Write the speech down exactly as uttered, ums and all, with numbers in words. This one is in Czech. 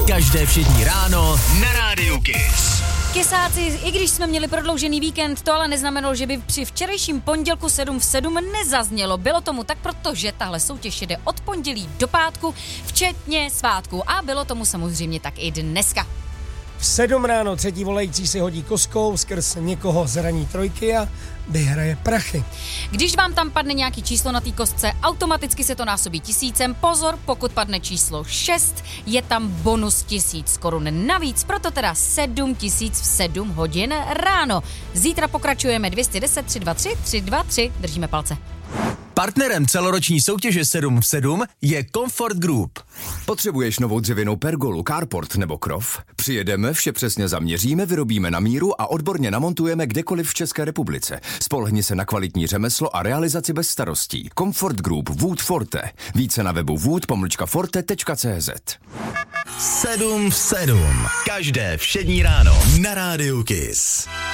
Každé všední ráno na Rádiu Kiss. Kysáci, i když jsme měli prodloužený víkend, to ale neznamenalo, že by při včerejším pondělku sedm v sedm nezaznělo. Bylo tomu tak, protože tahle soutěž jde od pondělí do pátku, včetně svátku. A bylo tomu samozřejmě tak i dneska. V sedm ráno třetí volající si hodí koskou skrz někoho z ranní trojky a vyhraje prachy. Když vám tam padne nějaký číslo na té kostce, automaticky se to násobí tisícem. Pozor, pokud padne číslo šest, je tam bonus tisíc korun navíc, proto teda sedm tisíc v sedm hodin ráno. Zítra pokračujeme dvě stě deset, tři sta dvacet tři, tři sta dvacet tři, držíme palce. Partnerem celoroční soutěže sedm v sedm je Comfort Group. Potřebuješ novou dřevěnou pergolu, carport nebo krov? Přijedeme, vše přesně zaměříme, vyrobíme na míru a odborně namontujeme kdekoliv v České republice. Spolehni se na kvalitní řemeslo a realizaci bez starostí. Comfort Group Wood Forte. Více na webu wood pomlčka forte tečka cé zet. sedm v sedm. Každé všední ráno na Rádiu Kiss.